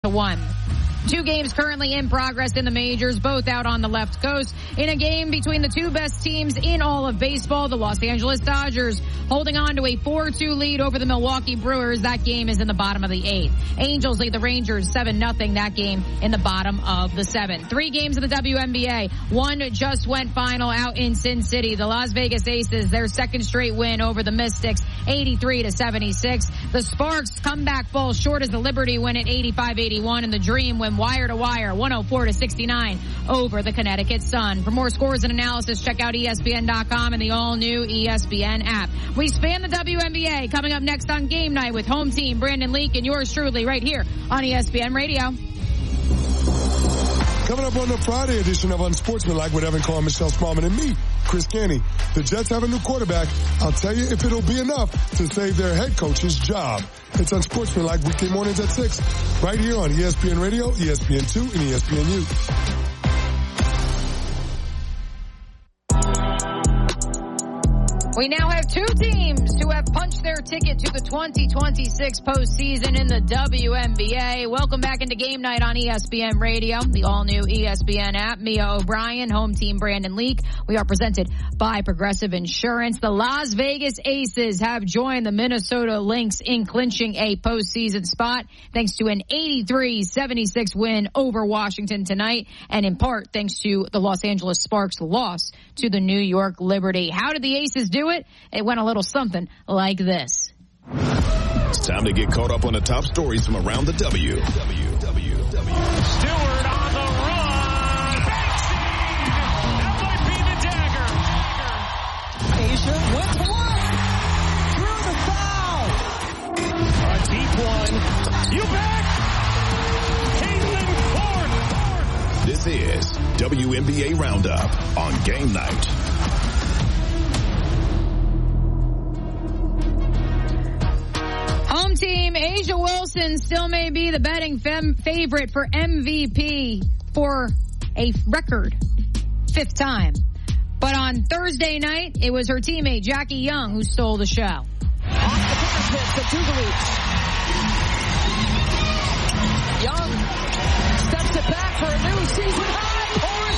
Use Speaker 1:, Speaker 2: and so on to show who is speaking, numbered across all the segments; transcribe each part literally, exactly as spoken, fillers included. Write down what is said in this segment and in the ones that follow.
Speaker 1: to one. Two games currently in progress in the majors, both out on the left coast. In a game between the two best teams in all of baseball, the Los Angeles Dodgers holding on to a four two lead over the Milwaukee Brewers. That game is in the bottom of the eighth. Angels lead the Rangers seven nothing. That game in the bottom of the seventh. Three games in the W N B A. One just went final out in Sin City. The Las Vegas Aces, their second straight win over the Mystics, eighty-three to seventy-six. The Sparks comeback falls short as the Liberty win at eighty-five eighty-one, and the Dream win wire to wire, one oh four to sixty-nine over the Connecticut Sun. For more scores and analysis, check out E S P N dot com and the all-new E S P N app. We span the W N B A, coming up next on Game Night with home team Brandon Leak and yours truly right here on E S P N Radio.
Speaker 2: Coming up on the Friday edition of Unsportsmanlike with Evan Carr, Michelle Smallman, and me, Chris Canty. The Jets have a new quarterback. I'll tell you if it'll be enough to save their head coach's job. It's Unsportsmanlike weekday mornings at six, right here on E S P N Radio, E S P N two, and E S P N U.
Speaker 1: We now have two teams who have punched their ticket to the twenty twenty-six postseason in the W N B A. Welcome back into Game Night on E S P N Radio, the all-new E S P N app. Mia O'Brien, home team Brandon Leak. We are presented by Progressive Insurance. The Las Vegas Aces have joined the Minnesota Lynx in clinching a postseason spot thanks to an eighty-three seventy-six win over Washington tonight, and in part thanks to the Los Angeles Sparks' loss to the New York Liberty. How did the Aces do it? It went a little something like this.
Speaker 3: It's time to get caught up on the top stories from around the W. W, W, W.
Speaker 4: Stewart on the run. Banksy! That might be the dagger.
Speaker 5: Asia went to one. Through the foul.
Speaker 4: A deep one. You back. Caitlin Clark.
Speaker 3: This is W N B A Roundup on Game Night.
Speaker 1: Home team A'ja Wilson still may be the betting fem- favorite for M V P for a record fifth time. But on Thursday night, it was her teammate Jackie Young who stole the show.
Speaker 5: Off the fingertips of Dugalich. Young steps it back for a new season high,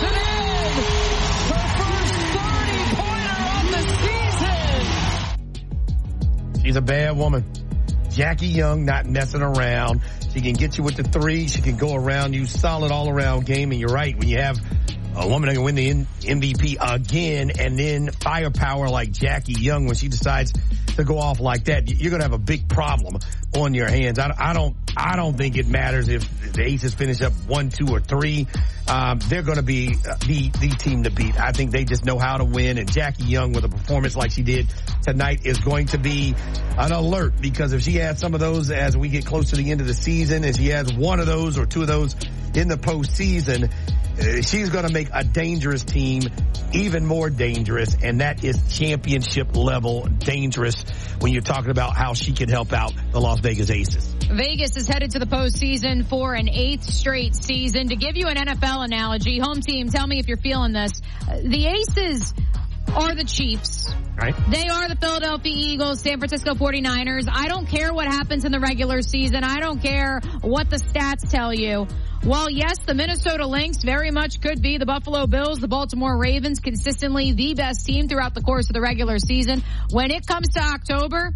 Speaker 5: pours it in. Her first thirty-pointer of the season.
Speaker 6: She's a bad woman. Jackie Young, not messing around. She can get you with the three. She can go around you, solid all-around game. And you're right, when you have a woman that can win the M V P again, and then firepower like Jackie Young, when she decides to go off like that, you're going to have a big problem on your hands. I, I don't, I don't think it matters if the Aces finish up one, two, or three. Um, they're going to be the, the team to beat. I think they just know how to win, and Jackie Young with a performance like she did tonight is going to be an alert, because if she has some of those as we get close to the end of the season, and she has one of those or two of those in the postseason, uh, she's going to make a dangerous team even more dangerous, and that is championship level dangerous when you're talking about how she can help out the Las Vegas Aces.
Speaker 1: Vegas is headed to the postseason for an eighth straight season. To give you an N F L analogy, home team, tell me if you're feeling this. Uh, the Aces are the Chiefs.
Speaker 6: Right.
Speaker 1: They are the Philadelphia Eagles, San Francisco forty-niners. I don't care what happens in the regular season. I don't care what the stats tell you. While, yes, the Minnesota Lynx very much could be the Buffalo Bills, the Baltimore Ravens, consistently the best team throughout the course of the regular season, when it comes to October,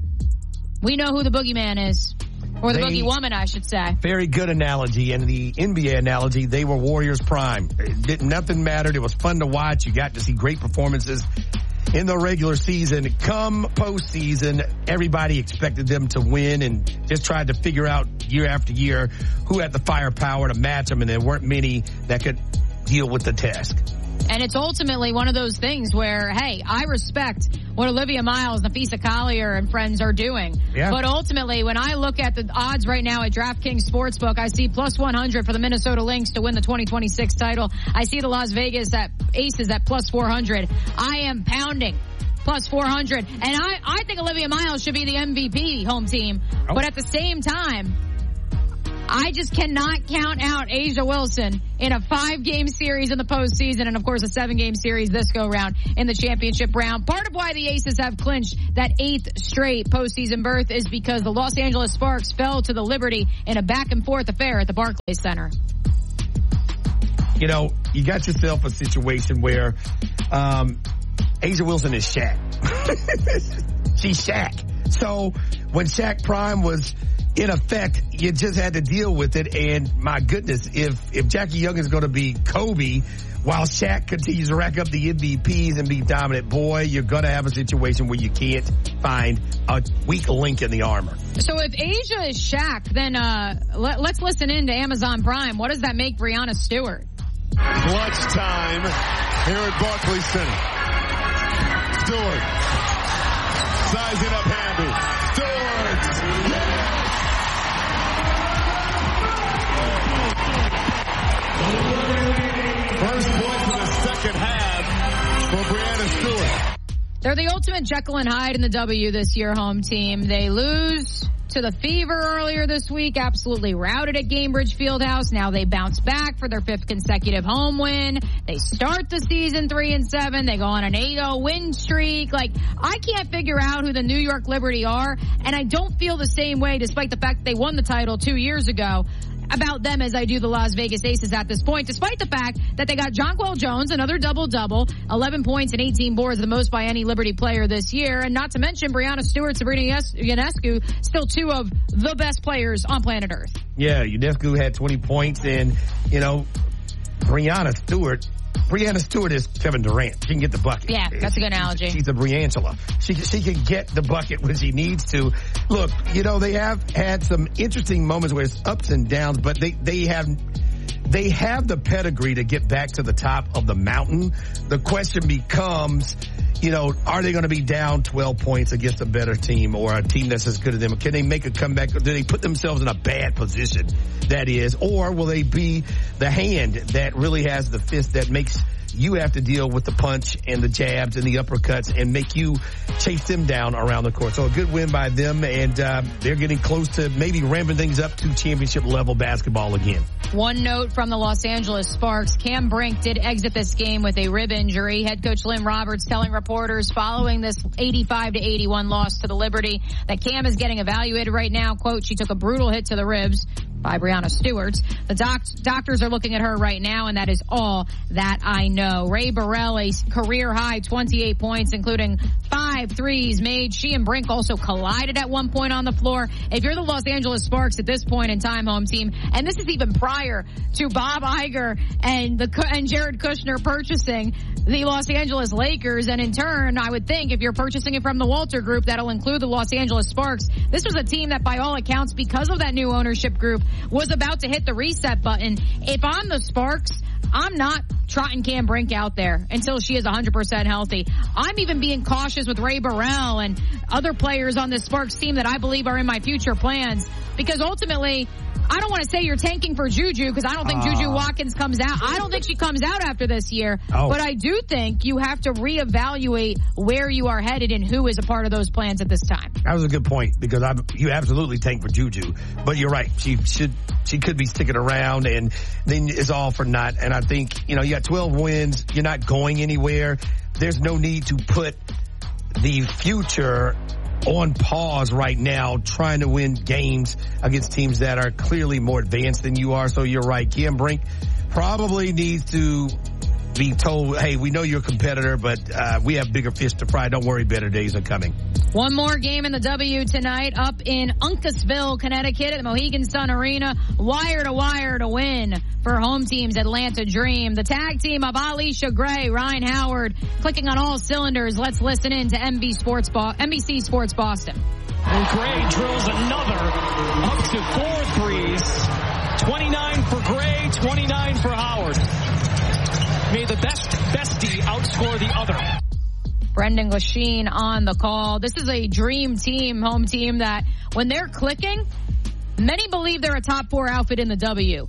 Speaker 1: we know who the boogeyman is. Or the
Speaker 6: They,
Speaker 1: boogie woman, I should say.
Speaker 6: Very good analogy. And the N B A analogy, they were Warriors prime. It didn't, nothing mattered. It was fun to watch. You got to see great performances in the regular season. Come postseason, everybody expected them to win and just tried to figure out year after year who had the firepower to match them, and there weren't many that could deal with the task.
Speaker 1: And it's ultimately one of those things where, hey, I respect what Olivia Miles, Nafisa Collier, and friends are doing.
Speaker 6: Yeah.
Speaker 1: But ultimately, when I look at the odds right now at DraftKings Sportsbook, I see plus one hundred for the Minnesota Lynx to win the twenty twenty-six title. I see the Las Vegas at Aces at plus four hundred. I am pounding plus four hundred. And I, I think Olivia Miles should be the M V P, home team. Oh. But at the same time, I just cannot count out A'ja Wilson in a five-game series in the postseason and, of course, a seven-game series this go-round in the championship round. Part of why the Aces have clinched that eighth straight postseason berth is because the Los Angeles Sparks fell to the Liberty in a back-and-forth affair at the Barclays Center.
Speaker 6: You know, you got yourself a situation where um, A'ja Wilson is Shaq. She's Shaq. So when Shaq Prime was in effect, you just had to deal with it. And my goodness, if if Jackie Young is going to be Kobe while Shaq continues to rack up the M V Ps and be dominant, boy, you're going to have a situation where you can't find a weak link in the armor.
Speaker 1: So if A'ja is Shaq, then uh, let, let's listen in to Amazon Prime. What does that make Breanna Stewart?
Speaker 7: Clutch time here at Barclays Center. Stewart sizing up Hamby. Stewart. First point for the second half for Breanna Stewart.
Speaker 1: They're the ultimate Jekyll and Hyde in the W this year, home team. They lose to the Fever earlier this week, absolutely routed at Gainbridge Fieldhouse. Now they bounce back for their fifth consecutive home win. They start the season three and seven. They go on an eight oh win streak. Like, I can't figure out who the New York Liberty are, and I don't feel the same way, despite the fact they won the title two years ago, about them as I do the Las Vegas Aces at this point, despite the fact that they got Jonquel Jones, another double-double, eleven points and eighteen boards, the most by any Liberty player this year, and not to mention Breanna Stewart, Sabrina Ionescu, still two of the best players on planet Earth.
Speaker 6: Yeah, Ionescu had twenty points, and, you know, Breanna Stewart, Breanna Stewart is Kevin Durant. She can get the bucket.
Speaker 1: Yeah, that's a good analogy.
Speaker 6: She's a Briangela. She she can get the bucket when she needs to. Look, you know, they have had some interesting moments where it's ups and downs, but they, they have they have the pedigree to get back to the top of the mountain. The question becomes, you know, are they going to be down twelve points against a better team or a team that's as good as them? Can they make a comeback? Do they put themselves in a bad position, that is? Or will they be the hand that really has the fist that makes you have to deal with the punch and the jabs and the uppercuts and make you chase them down around the court? So a good win by them, and uh, they're getting close to maybe ramping things up to championship level basketball again.
Speaker 1: One note from the Los Angeles Sparks. Cam Brink did exit this game with a rib injury. Head coach Lynn Roberts telling reporters following this eighty-five to eighty-one loss to the Liberty that Cam is getting evaluated right now. Quote, she took a brutal hit to the ribs by Breanna Stewart. The doc- doctors are looking at her right now, and that is all that I know. Ray Burrell, a career-high twenty-eight points, including five threes made. She and Brink also collided at one point on the floor. If you're the Los Angeles Sparks at this point in time, home team, and this is even prior to Bob Iger and the and Jared Kushner purchasing the Los Angeles Lakers, and in turn, I would think if you're purchasing it from the Walter Group, that'll include the Los Angeles Sparks. This was a team that, by all accounts, because of that new ownership group, was about to hit the reset button. If I'm the Sparks, I'm not trotting Cam Brink out there until she is one hundred percent healthy. I'm even being cautious with Ray Burrell and other players on this Sparks team that I believe are in my future plans, because ultimately, I don't want to say you're tanking for Juju, because I don't think uh, Juju Watkins comes out. I don't think she comes out after this year. Oh. But I do think you have to reevaluate where you are headed and who is a part of those plans at this time.
Speaker 6: That was a good point, because I, you absolutely tank for Juju. But you're right. She should, she could be sticking around, and then it's all for naught. And I think, you know, you got twelve wins. You're not going anywhere. There's no need to put the future on pause right now, trying to win games against teams that are clearly more advanced than you are. So you're right. Cam Brink probably needs to be told, hey, we know you're a competitor, but uh, we have bigger fish to fry. Don't worry, better days are coming.
Speaker 1: One more game in the W tonight up in Uncasville, Connecticut at the Mohegan Sun Arena. Wire to wire to win for home team's Atlanta Dream. The tag team of Alicia Gray, Ryan Howard, clicking on all cylinders. Let's listen in to M B Sports Bo- N B C Sports Boston.
Speaker 4: And Gray drills another up to four threes. twenty-nine for Gray, twenty-nine for Howard. May the best bestie outscore the other.
Speaker 1: Brendan Glasheen on the call. This is a dream team, home team, that when they're clicking, many believe they're a top four outfit in the W.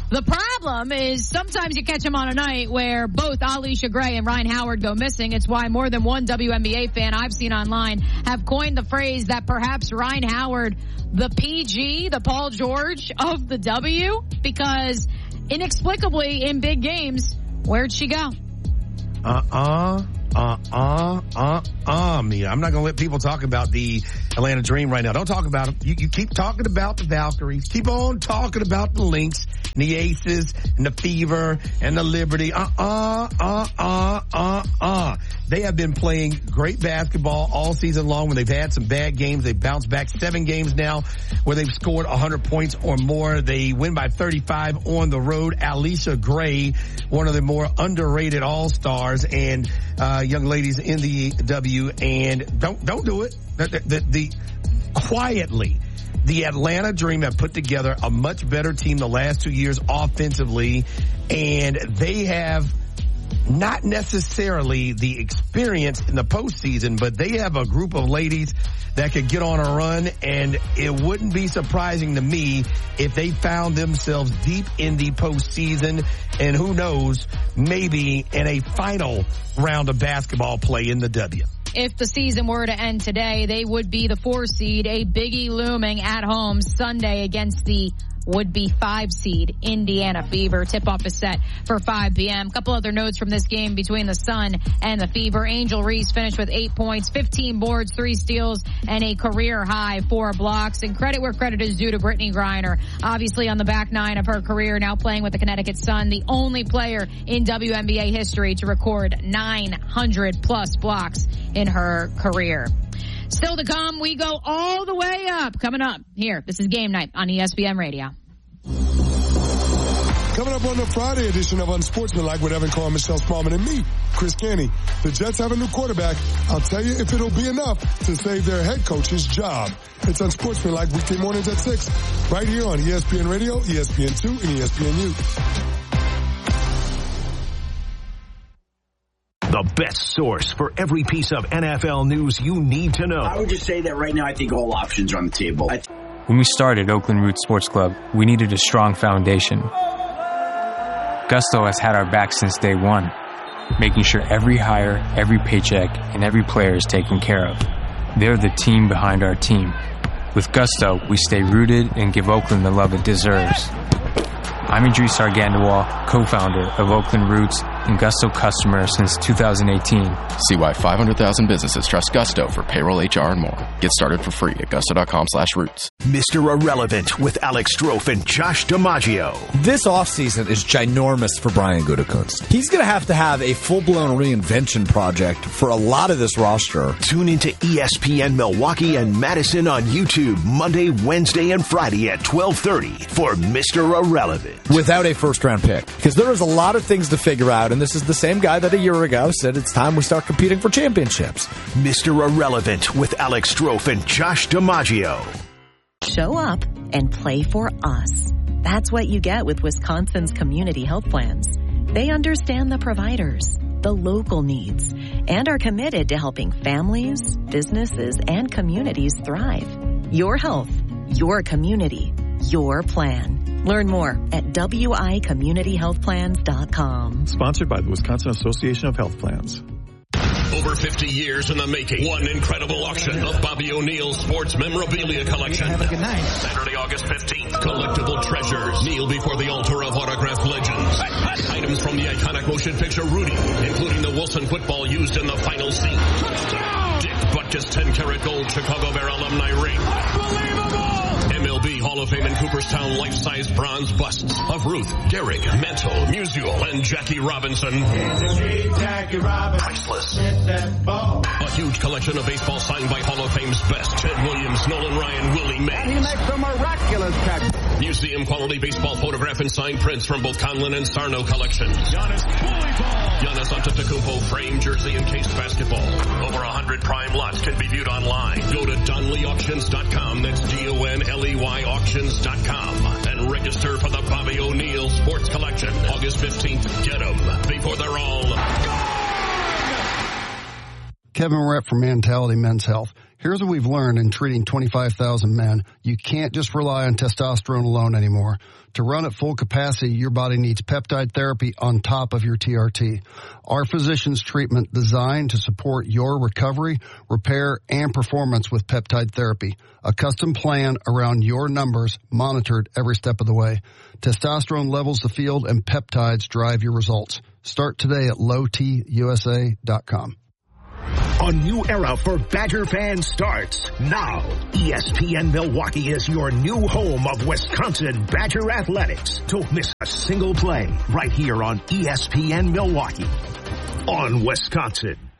Speaker 1: The problem is sometimes you catch them on a night where both Alicia Gray and Ryan Howard go missing. It's why more than one W N B A fan I've seen online have coined the phrase that perhaps Ryan Howard, the P G, the Paul George of the W, because inexplicably in big games, where'd she go?
Speaker 6: Uh-uh. Uh-uh, uh-uh, Mia. I'm not going to let people talk about the Atlanta Dream right now. Don't talk about them. You, you keep talking about the Valkyries. Keep on talking about the Lynx and the Aces and the Fever and the Liberty. Uh-uh, uh-uh, uh-uh. They have been playing great basketball all season long. When they've had some bad games, they've bounced back seven games now where they've scored one hundred points or more. They win by thirty-five on the road. Alicia Gray, one of the more underrated all-stars and uh young ladies in the W, and don't don't do it. The, the, the quietly, the Atlanta Dream have put together a much better team the last two years offensively, and they have not necessarily the experience in the postseason, but they have a group of ladies that could get on a run, and it wouldn't be surprising to me if they found themselves deep in the postseason, and who knows, maybe in a final round of basketball play in the W.
Speaker 1: If the season were to end today, they would be the four seed, a biggie looming at home Sunday against the would-be five seed Indiana Fever. Tip-off is set for five p.m. Couple other notes from this game between the Sun and the Fever. Angel Reese finished with eight points, fifteen boards, three steals, and a career-high four blocks. And credit where credit is due to Brittany Griner. Obviously on the back nine of her career, now playing with the Connecticut Sun, the only player in W N B A history to record nine hundred plus blocks in her career. Still to come, we go all the way up. Coming up here, this is Game Night on E S P N Radio.
Speaker 2: Coming up on the Friday edition of Unsportsmanlike with Evan Carr, Michelle Smallman, and me, Chris Canty. The Jets have a new quarterback. I'll tell you if it'll be enough to save their head coach's job. It's Unsportsmanlike weekday mornings at six, right here on E S P N Radio, E S P N two, and E S P N U.
Speaker 3: The best source for every piece of N F L news you need to know.
Speaker 8: I would just say that right now I think all options are on the table. I th-
Speaker 9: When we started Oakland Roots Sports Club, we needed a strong foundation. Gusto has had our back since day one, making sure every hire, every paycheck, and every player is taken care of. They're the team behind our team. With Gusto, we stay rooted and give Oakland the love it deserves. I'm Idris Argandawal, co-founder of Oakland Roots and Gusto customer since two thousand eighteen.
Speaker 10: See why five hundred thousand businesses trust Gusto for payroll, H R, and more. Get started for free at gusto.com slash roots.
Speaker 3: Mister Irrelevant with Alex Strofe and Josh DiMaggio.
Speaker 11: This offseason is ginormous for Brian Gutekunst. He's going to have to have a full-blown reinvention project for a lot of this roster.
Speaker 3: Tune into E S P N Milwaukee and Madison on YouTube Monday, Wednesday, and Friday at twelve thirty for Mister Irrelevant.
Speaker 11: Without a first-round pick. Because there is a lot of things to figure out, and this is the same guy that a year ago said it's time we start competing for championships.
Speaker 3: Mister Irrelevant with Alex Strofe and Josh DiMaggio.
Speaker 12: Show up and play for us. That's what you get with Wisconsin's community health plans. They understand the providers, the local needs, and are committed to helping families, businesses, and communities thrive. Your health, your community, your plan. Learn more at W I community health plans dot com.
Speaker 13: Sponsored by the Wisconsin Association of Health Plans.
Speaker 3: Over fifty years in the making. One incredible auction of Bobby O'Neill's sports memorabilia collection.
Speaker 14: Have a good night.
Speaker 3: Saturday, August fifteenth. Collectible treasures. Kneel before the altar of autographed legends. Items from the iconic motion picture Rudy, including the Wilson football used in the final scene. Touchdown! Dick Butkus ten karat gold Chicago Bear alumni ring. Unbelievable! M L B Hall of Fame in Cooperstown life-size bronze busts of Ruth, Gehrig, Mantle, Musial, and Jackie Robinson.
Speaker 7: Jackie Robinson.
Speaker 3: Priceless. A huge collection of baseball signed by Hall of Fame's best. Ted Williams, Nolan Ryan, Willie Mays.
Speaker 7: He makes a miraculous catch.
Speaker 3: Museum quality baseball photograph and signed prints from both Conlin and Sarno collections.
Speaker 7: Giannis bully ball.
Speaker 3: Giannis Antetokounmpo frame jersey and case basketball. Over a hundred prime lots can be viewed online. Go to Donley Auctions dot com. That's D O N L E Y Auctions dot com. And register for the Bobby O'Neill Sports Collection. August fifteenth. Get them before they're all gone.
Speaker 15: Kevin Rett from Mentality Men's Health.
Speaker 14: Here's what we've learned in treating twenty-five thousand men. You can't just rely on testosterone alone anymore. To run at full capacity, your body needs peptide therapy on top of your T R T. Our physician's treatment designed to support your recovery, repair, and performance with peptide therapy. A custom plan around your numbers, monitored every step of the way. Testosterone levels the field, and peptides drive your results. Start today at low t u s a dot com.
Speaker 15: A new era for Badger fans starts now. E S P N Milwaukee is your new home of Wisconsin Badger athletics. Don't miss a single play right here on E S P N Milwaukee on Wisconsin.